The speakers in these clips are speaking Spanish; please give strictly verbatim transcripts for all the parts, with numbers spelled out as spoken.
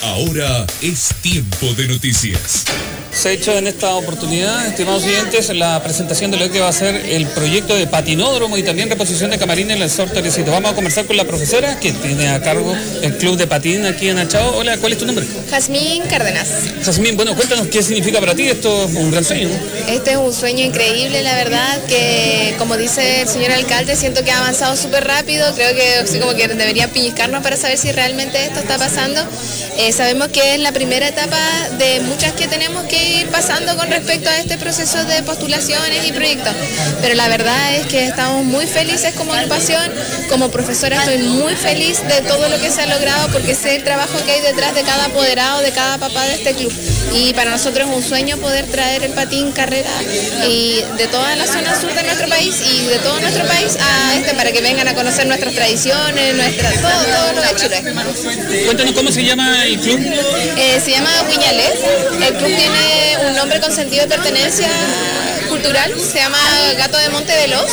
Ahora es tiempo de noticias. Se ha hecho en esta oportunidad, estimados oyentes, la presentación de lo que va a ser el proyecto de patinódromo y también reposición de camarines en el sector Teresito. Vamos a conversar con la profesora que tiene a cargo el club de patín aquí en Achao. Hola, ¿cuál es tu nombre? Jazmín Cárdenas. Jazmín, bueno, cuéntanos qué significa para ti esto, un gran sueño, ¿no? Este es un sueño increíble, la verdad, que como dice el señor alcalde, siento que ha avanzado súper rápido. Creo que así como que deberían pellizcarnos para saber si realmente esto está pasando. Eh, sabemos que es la primera etapa de muchas que tenemos que ir pasando con respecto a este proceso de postulaciones y proyectos, pero la verdad es que estamos muy felices como agrupación. Como profesora estoy muy feliz de todo lo que se ha logrado porque sé el trabajo que hay detrás de cada apoderado, de cada papá de este club, y para nosotros es un sueño poder traer el patín carrera y de toda la zona sur de nuestro país y de todo nuestro país a este para que vengan a conocer nuestras tradiciones, nuestra, todo, todo lo de Chiloé. Cuéntanos cómo se llama el club. Eh, se llama Wiñalef. El club tiene un nombre con sentido de pertenencia cultural, se llama Gato de Monte Veloz,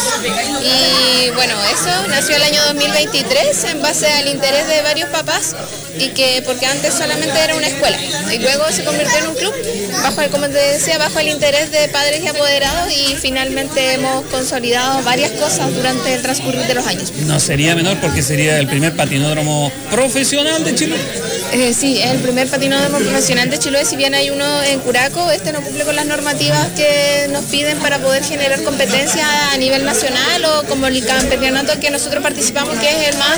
y bueno, eso nació el año dos mil veintitrés en base al interés de varios papás, y que porque antes solamente era una escuela y luego se convirtió en un club bajo el, como te decía, bajo el interés de padres y apoderados, y finalmente hemos consolidado varias cosas durante el transcurrir de los años. No sería menor porque sería el primer patinódromo profesional de Chile. Eh, sí, es el primer patinódromo profesional de Chiloé. Si bien hay uno en Curaco, este no cumple con las normativas que nos piden para poder generar competencia a nivel nacional, o como el campeonato que nosotros participamos, que es el más,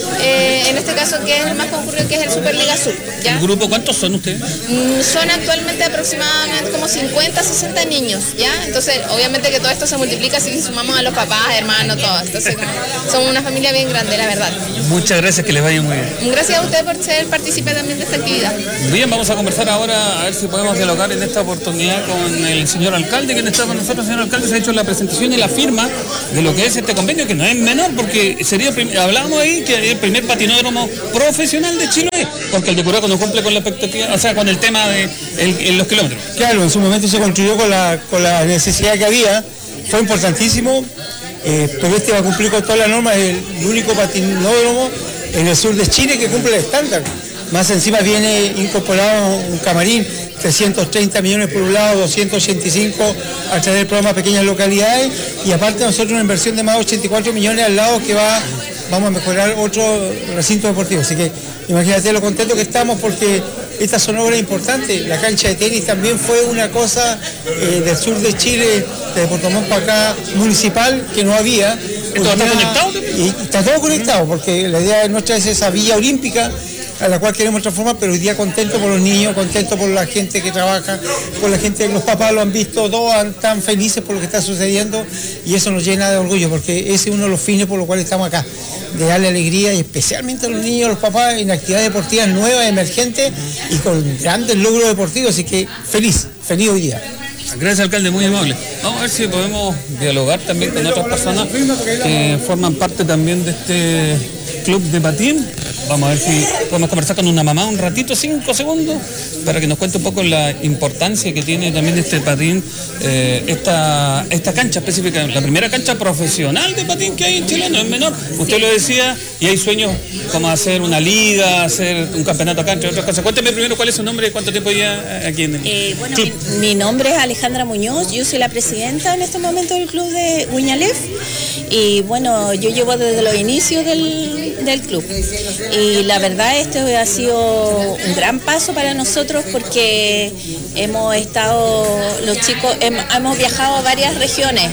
eh, en este caso que es el más concurrido, que es el Superliga Sur, ¿ya? ¿El grupo cuántos son ustedes? Mm, son actualmente aproximadamente como cincuenta, sesenta niños, ¿ya? Entonces, obviamente que todo esto se multiplica si sumamos a los papás, hermanos, todos. Entonces, somos una familia bien grande, la verdad. Muchas gracias, que les vaya muy bien. Gracias a usted por ser partícipe también de esta actividad. Bien, vamos a conversar ahora a ver si podemos dialogar en esta oportunidad con el señor alcalde, quien está con nosotros. Señor alcalde, se ha hecho la presentación y la firma de lo que es este convenio, que no es menor, porque sería, hablábamos ahí que es el primer patinódromo profesional de Chiloé, porque el de Curaco no cumple con la expectativa, o sea, con el tema de el, el, los kilómetros. Claro, en su momento se construyó con la, con la necesidad que había, fue importantísimo, eh, pero este va a cumplir con todas las normas, es el único patinódromo en el sur de Chile que cumple el estándar. Más encima viene incorporado un camarín, trescientos treinta millones por un lado, doscientos ochenta y cinco a través del programa Pequeñas Localidades, y aparte nosotros una inversión de más de ochenta y cuatro millones al lado que va, vamos a mejorar otro recinto deportivo. Así que imagínate lo contento que estamos porque estas son obras importantes. La cancha de tenis también fue una cosa eh, del sur de Chile, de Puerto Montt para acá, municipal, que no había. ¿Esto está conectado? Y está todo conectado, porque la idea nuestra es esa villa olímpica a la cual queremos transformar, pero hoy día contento por los niños, contento por la gente que trabaja, por la gente, los papás lo han visto, todos están felices por lo que está sucediendo, y eso nos llena de orgullo, porque ese es uno de los fines por los cuales estamos acá, de darle alegría, y especialmente a los niños, a los papás, en actividades deportivas nuevas, emergentes, y con grandes logros deportivos, así que feliz, feliz hoy día. Gracias, alcalde, muy amable. Vamos a ver si podemos dialogar también con otras personas que forman parte también de este club de patín. Vamos a ver si podemos conversar con una mamá un ratito, cinco segundos, para que nos cuente un poco la importancia que tiene también este patín, eh, esta, esta cancha específica, la primera cancha profesional de patín que hay en Chile, no es menor. Usted lo decía, y hay sueños como hacer una liga, hacer un campeonato acá, entre otras cosas. Cuénteme primero cuál es su nombre y cuánto tiempo ya aquí en el eh, bueno, club. Mi, mi nombre es Alejandra Muñoz, yo soy la presidenta en este momento del club de Wiñalef, y bueno, yo llevo desde los inicios del, del club. Y la verdad esto ha sido un gran paso para nosotros porque hemos estado, los chicos, hemos viajado a varias regiones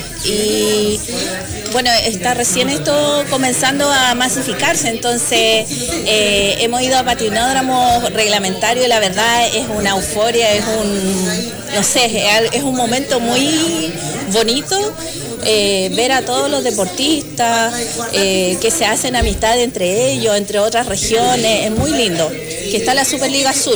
y bueno, está recién esto comenzando a masificarse, entonces eh, hemos ido a patinódromos reglamentarios y la verdad es una euforia, es un, no sé, es un momento muy bonito. Eh, ver a todos los deportistas, eh, que se hacen amistad entre ellos, entre otras regiones, es muy lindo. Que está la Superliga Sur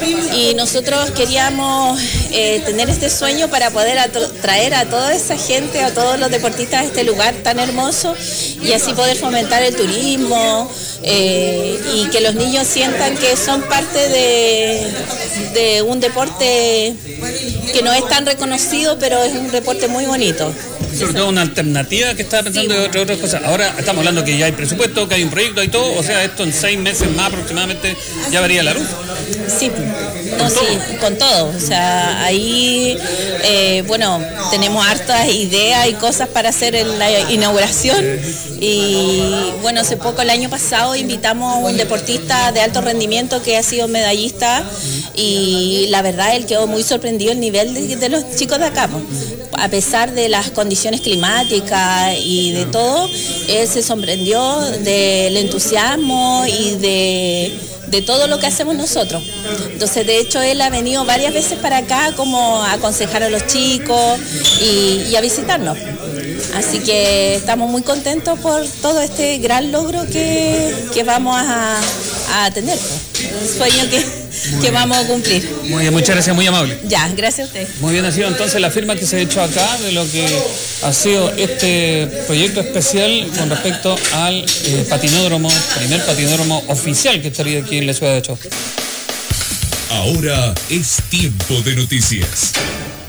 y nosotros queríamos eh, tener este sueño para poder traer a toda esa gente, a todos los deportistas a este lugar tan hermoso y así poder fomentar el turismo, eh, y que los niños sientan que son parte de, de un deporte que no es tan reconocido, pero es un deporte muy bonito. Sobre todo una alternativa que estaba pensando sí. de otras, otras cosas. Ahora estamos hablando que ya hay presupuesto, que hay un proyecto, hay todo, o sea, esto en seis meses más aproximadamente ya vería la luz. Sí, no, sí, con todo. O sea, ahí, eh, bueno, tenemos hartas ideas y cosas para hacer en la inauguración. Y bueno, hace poco, el año pasado, invitamos a un deportista de alto rendimiento que ha sido medallista y la verdad, él quedó muy sorprendido el nivel de, de los chicos de acá. A pesar de las condiciones climáticas y de todo, él se sorprendió del entusiasmo y de, de todo lo que hacemos nosotros. Entonces, de hecho, él ha venido varias veces para acá como a aconsejar a los chicos y, y a visitarnos. Así que estamos muy contentos por todo este gran logro que, que vamos a, a tener. Un sueño que, que vamos a cumplir. Muy bien, muchas gracias, muy amable. Ya, gracias a usted. Muy bien, ha sido entonces la firma que se ha hecho acá de lo que ha sido este proyecto especial con respecto al eh, patinódromo, primer patinódromo oficial que estaría aquí en la ciudad de Ochoa. Ahora es tiempo de noticias.